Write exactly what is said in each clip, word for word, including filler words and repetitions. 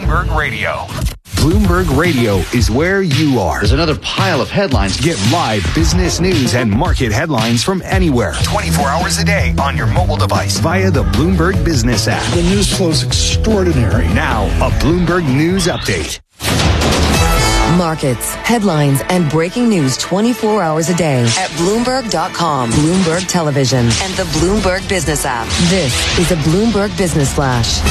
Bloomberg Radio. Bloomberg Radio is where you are. There's another pile of headlines. Get live business news and market headlines from anywhere, twenty-four hours a day on your mobile device via the Bloomberg Business app. The news flow is extraordinary. Now, a Bloomberg News Update. Markets, headlines, and breaking news twenty-four hours a day at Bloomberg dot com, Bloomberg Television, and the Bloomberg Business app. This is a Bloomberg Business Flash.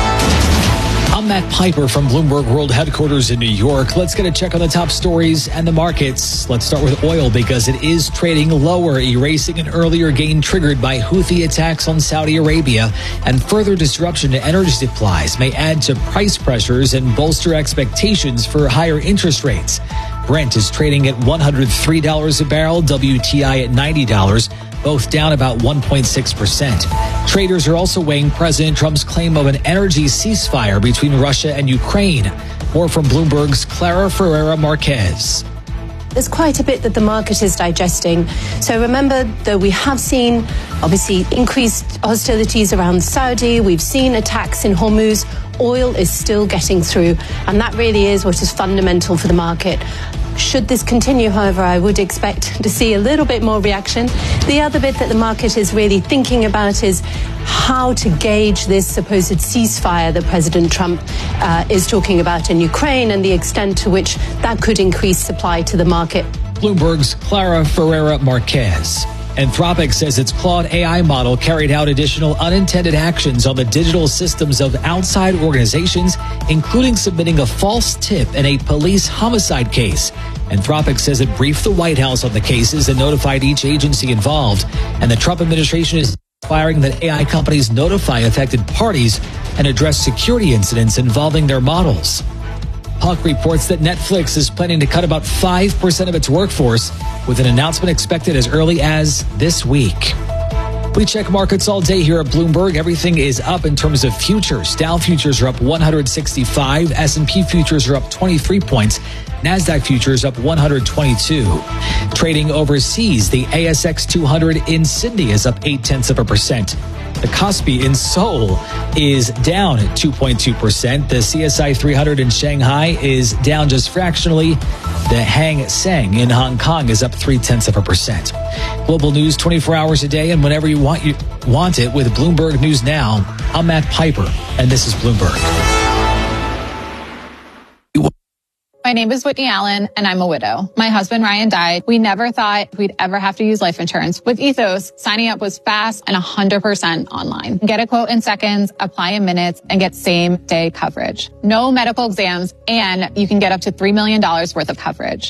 I'm Matt Piper from Bloomberg World Headquarters in New York. Let's get a check on the top stories and the markets. Let's start with oil because it is trading lower, erasing an earlier gain triggered by Houthi attacks on Saudi Arabia, and further disruption to energy supplies may add to price pressures and bolster expectations for higher interest rates. Brent is trading at one hundred three dollars a barrel, W T I at ninety dollars, both down about one point six percent. Traders are also weighing President Trump's claim of an energy ceasefire between Russia and Ukraine. More from Bloomberg's Clara Ferreira Marquez. There's quite a bit that the market is digesting. So remember that we have seen, obviously, increased hostilities around Saudi. We've seen attacks in Hormuz. Oil is still getting through, and that really is what is fundamental for the market. Should this continue, however, I would expect to see a little bit more reaction. The other bit that the market is really thinking about is how to gauge this supposed ceasefire that President Trump uh, is talking about in Ukraine and the extent to which that could increase supply to the market. Bloomberg's Clara Ferreira Marquez. Anthropic says its Claude A I model carried out additional unintended actions on the digital systems of outside organizations, including submitting a false tip in a police homicide case. Anthropic says it briefed the White House on the cases and notified each agency involved. And the Trump administration is requiring that A I companies notify affected parties and address security incidents involving their models. Hawk reports that Netflix is planning to cut about five percent of its workforce, with an announcement expected as early as this week. We check markets all day here at Bloomberg. Everything is up in terms of futures. Dow futures are up one hundred sixty-five. S and P futures are up twenty-three points. NASDAQ futures up one hundred twenty-two. Trading overseas, the A S X two hundred in Sydney is up eight tenths of a percent. The Kospi in Seoul is down two point two percent. The C S I three hundred in Shanghai is down just fractionally. The Hang Seng in Hong Kong is up three tenths of a percent. Global news twenty-four hours a day and whenever you want you want it with Bloomberg News Now. I'm Matt Piper, and this is Bloomberg. My name is Whitney Allen, and I'm a widow. My husband, Ryan, died. We never thought we'd ever have to use life insurance. With Ethos, signing up was fast and one hundred percent online. Get a quote in seconds, apply in minutes, and get same-day coverage. No medical exams, and you can get up to three million dollars worth of coverage.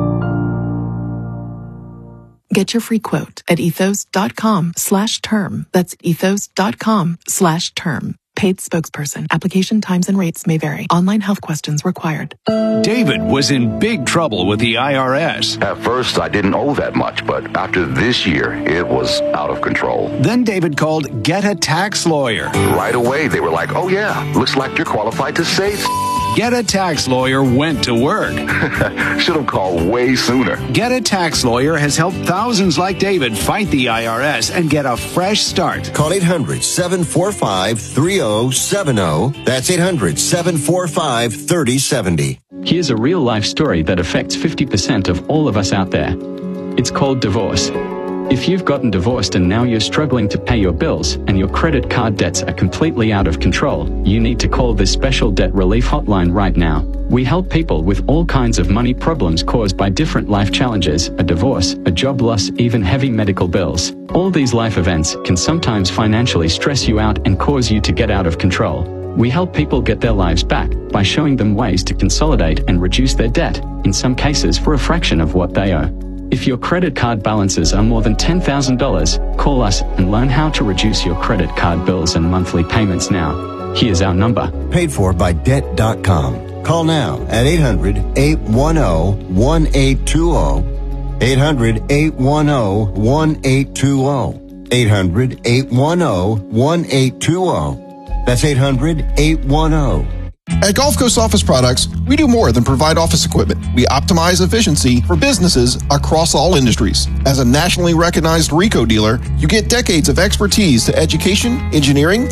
Get your free quote at ethos.com slash term. That's ethos.com slash term. Paid spokesperson. Application times and rates may vary. Online health questions required. David was in big trouble with the I R S. At first, I didn't owe that much, but after this year, it was out of control. Then David called Get a Tax Lawyer. Right away, they were like, oh yeah, looks like you're qualified to save. Get a Tax Lawyer went to work. Should have called way sooner. Get a Tax Lawyer has helped thousands like David fight the I R S and get a fresh start. Call eight hundred, seven four five, three oh seven oh. That's eight hundred, seven four five, three oh seven oh. Here's a real-life story that affects fifty percent of all of us out there. It's called divorce. If you've gotten divorced and now you're struggling to pay your bills and your credit card debts are completely out of control, you need to call this special debt relief hotline right now. We help people with all kinds of money problems caused by different life challenges, a divorce, a job loss, even heavy medical bills. All these life events can sometimes financially stress you out and cause you to get out of control. We help people get their lives back by showing them ways to consolidate and reduce their debt, in some cases for a fraction of what they owe. If your credit card balances are more than ten thousand dollars, call us and learn how to reduce your credit card bills and monthly payments now. Here's our number. Paid for by debt dot com. Call now at eight hundred, eight one zero, one eight two zero. eight hundred, eight one zero, one eight two zero. eight hundred, eight one zero, one eight two zero. That's eight hundred, eight one zero. At Gulf Coast Office Products, we do more than provide office equipment. We optimize efficiency for businesses across all industries. As a nationally recognized Ricoh dealer, you get decades of expertise to education, engineering,